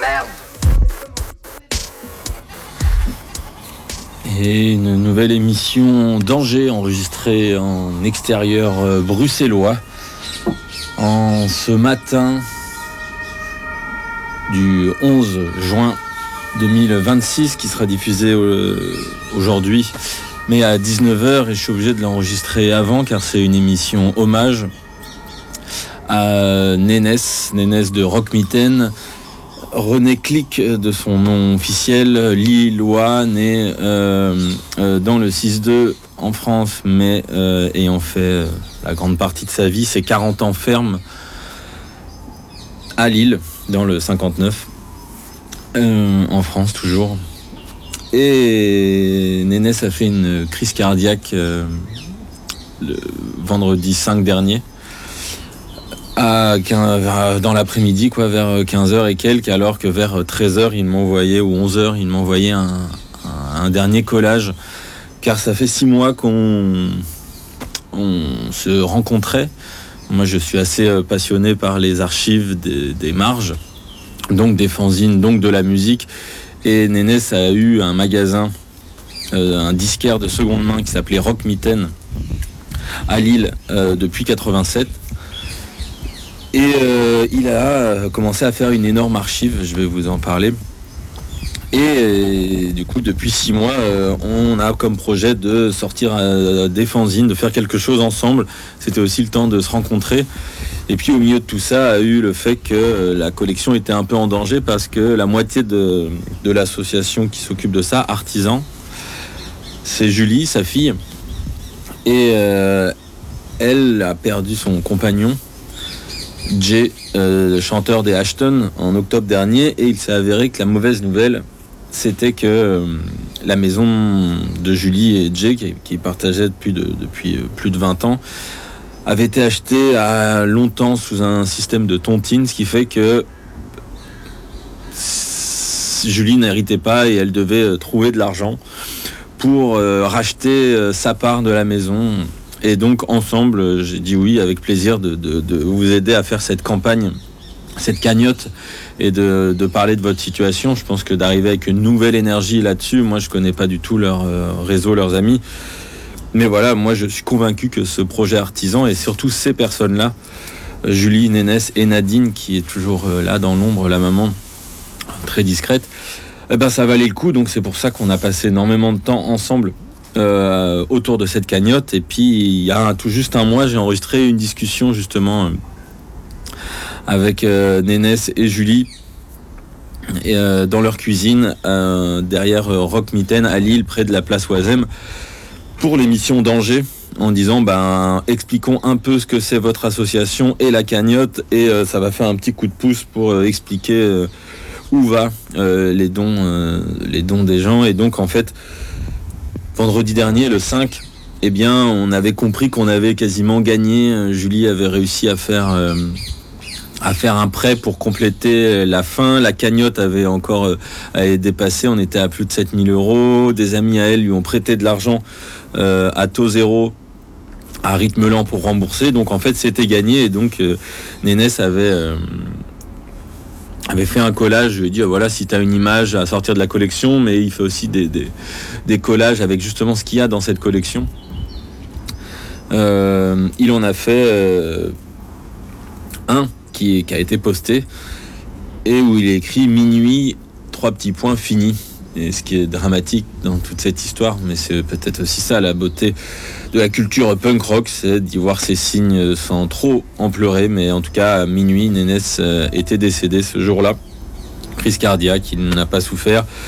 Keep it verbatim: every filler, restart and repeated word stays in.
Et une nouvelle émission Danger enregistrée en extérieur euh, bruxellois en ce matin du onze juin deux mille vingt-six qui sera diffusée euh, aujourd'hui mais à dix-neuf heures, et je suis obligé de l'enregistrer avant car c'est une émission hommage à Nénès, Nénès de Rockmitten, René Click de son nom officiel, lillois, né euh, euh, dans le six deux en France, mais euh, ayant fait euh, la grande partie de sa vie, ses quarante ans ferme à Lille, dans le cinquante-neuf, euh, en France toujours. Et Nénès a fait une crise cardiaque euh, le vendredi cinq dernier. À quinze, dans l'après-midi, quoi, vers quinze heures et quelques, alors que vers treize heures, il m'envoyait, ou onze heures, il m'envoyait un, un, un dernier collage, car ça fait six mois qu'on on se rencontrait. Moi, je suis assez passionné par les archives des, des marges, donc des fanzines, donc de la musique, et Nénès a eu un magasin, euh, un disquaire de seconde main qui s'appelait Rockmitten à Lille euh, depuis quatre-vingt-sept. Et euh, il a commencé à faire une énorme archive, je vais vous en parler. Et, et du coup, depuis six mois, euh, on a comme projet de sortir euh, des fanzines, de faire quelque chose ensemble. C'était aussi le temps de se rencontrer. Et puis au milieu de tout ça, a eu le fait que euh, la collection était un peu en danger parce que la moitié de, de l'association qui s'occupe de ça, Artisan, c'est Julie, sa fille. Et euh, elle a perdu son compagnon, Jay, euh, le chanteur des Ashton, en octobre dernier, et il s'est avéré que la mauvaise nouvelle, c'était que euh, la maison de Julie et Jay, qui, qui partageaient depuis, de, depuis plus de vingt ans, avait été achetée à longtemps sous un système de tontine, ce qui fait que Julie n'héritait pas et elle devait trouver de l'argent pour euh, racheter euh, sa part de la maison. Et donc ensemble, j'ai dit oui avec plaisir de, de, de vous aider à faire cette campagne, cette cagnotte, et de, de parler de votre situation. Je pense que d'arriver avec une nouvelle énergie là-dessus, moi je connais pas du tout leur euh, réseau, leurs amis. Mais voilà, moi je suis convaincu que ce projet Artisan, et surtout ces personnes-là, Julie, Nénès et Nadine, qui est toujours euh, là dans l'ombre, la maman, très discrète, eh ben ça valait le coup. Donc c'est pour ça qu'on a passé énormément de temps ensemble Euh, autour de cette cagnotte. Et puis il y a tout juste un mois, j'ai enregistré une discussion justement euh, avec euh, Nénès et Julie et, euh, dans leur cuisine euh, derrière euh, Rockmitten à Lille, près de la place Oisem, pour l'émission Danger, en disant ben expliquons un peu ce que c'est votre association et la cagnotte, et euh, ça va faire un petit coup de pouce pour euh, expliquer euh, où va euh, les dons euh, les dons des gens. Et donc en fait, vendredi dernier, le cinq, eh bien, on avait compris qu'on avait quasiment gagné. Julie avait réussi à faire, euh, à faire un prêt pour compléter la fin. La cagnotte avait encore euh, dépassé. On était à plus de sept mille euros. Des amis à elle lui ont prêté de l'argent euh, à taux zéro, à rythme lent, pour rembourser. Donc, en fait, c'était gagné. Et donc, euh, Nénès avait... Euh, avait fait un collage. Je lui ai dit, voilà, si tu as une image à sortir de la collection, mais il fait aussi des, des, des collages avec justement ce qu'il y a dans cette collection. Euh, il en a fait euh, un qui, qui a été posté, et où il est écrit minuit, trois petits points, fini. Et ce qui est dramatique dans toute cette histoire, mais c'est peut-être aussi ça la beauté de la culture punk rock, c'est d'y voir ces signes sans trop en pleurer. Mais en tout cas, à minuit, Nénès était décédé ce jour-là, crise cardiaque. Il n'a pas souffert,